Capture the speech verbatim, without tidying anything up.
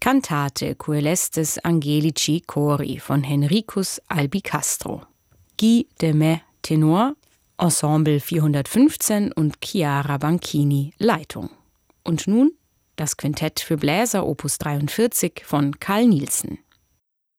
Cantate Coelestes Angelici Chori von Henricus Albicastro. Guy de May, Tenor, Ensemble vierhundertfünfzehn und Chiara Banchini, Leitung. Und nun das Quintett für Bläser Opus dreiundvierzig von Carl Nielsen.